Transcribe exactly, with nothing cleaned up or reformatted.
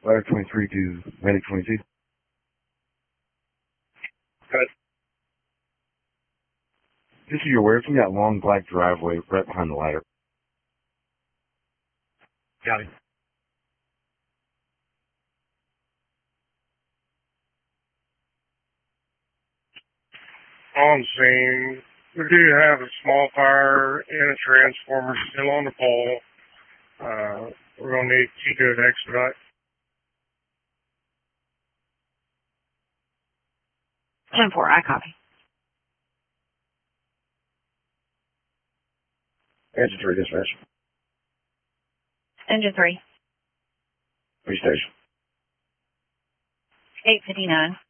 Ladder twenty-three to Medic twenty-two. Good. Just so you're aware, it's in that long black driveway right behind the ladder. Got it. On scene, we do have a small fire and a transformer still on the pole. Uh, we're going to need Chico to expedite. ten four, I copy. Engine three, dispatch. Engine three. Restation. eight fifty-nine.